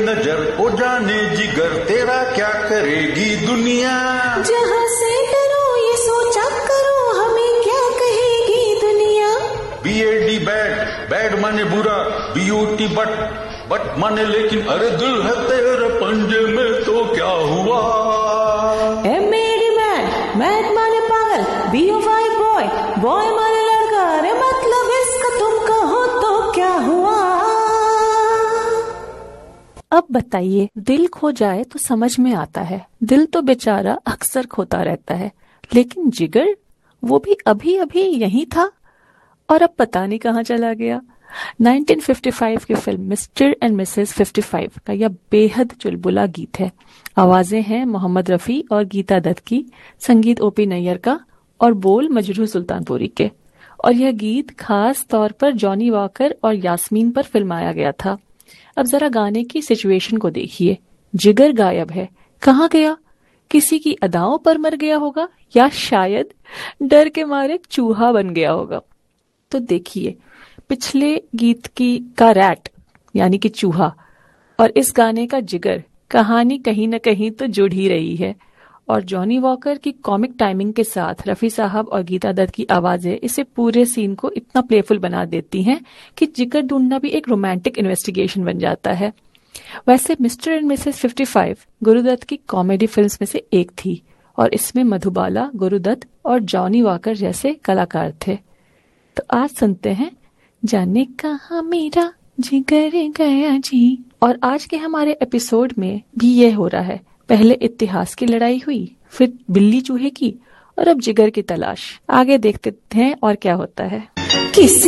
नजर हो जाने जिगर तेरा क्या करेगी दुनिया। जहाँ से डरो ये सोचा करो हमें क्या कहेगी दुनिया। BAD बैड, बैड माने बुरा, BUT बट माने लेकिन, अरे दिल है तेरे पंजे में तो क्या हुआ। MAD मैड माने पागल, BOY बॉय, बॉय माने लड़का, अरे मतलब इसका तुम कहो तो क्या हुआ। अब बताइए, दिल खो जाए तो समझ में आता है, दिल तो बेचारा अक्सर खोता रहता है, लेकिन जिगर वो भी अभी अभी यही था और अब पता नहीं कहाँ चला गया। 1955 की फिल्म मिस्टर एंड मिसेस 55 का यह बेहद चुलबुला गीत है। आवाजें हैं मोहम्मद रफी और गीता दत्त की, संगीत OP नैयर का और बोल मजरूह सुल्तानपुरी के। और यह गीत खास तौर पर जॉनी वॉकर और यास्मीन पर फिल्माया गया था। अब जरा गाने की सिचुएशन को देखिए। जिगर गायब है, कहाँ गया? किसी की अदाओं पर मर गया होगा या शायद डर के मारे चूहा बन गया होगा। तो देखिए, पिछले गीत की का रैट यानी कि चूहा और इस गाने का जिगर, कहानी कहीं न कहीं तो जुड़ ही रही है। और जॉनी वॉकर की कॉमिक टाइमिंग के साथ रफी साहब और गीता दत्त की आवाजें इसे पूरे सीन को इतना प्लेफुल बना देती हैं कि जिगर ढूंढना भी एक रोमांटिक इन्वेस्टिगेशन बन जाता है। वैसे मिस्टर एंड मिसेस 55 गुरुदत्त की कॉमेडी फिल्म्स में से एक थी और इसमें मधुबाला, गुरुदत्त और जॉनी वॉकर जैसे कलाकार थे। तो आज सुनते हैं जाने कहाँ मेरा जिगर गया जी। और आज के हमारे एपिसोड में भी ये हो रहा है, पहले इतिहास की लड़ाई हुई, फिर बिल्ली चूहे की और अब जिगर की तलाश। आगे देखते हैं और क्या होता है। किसी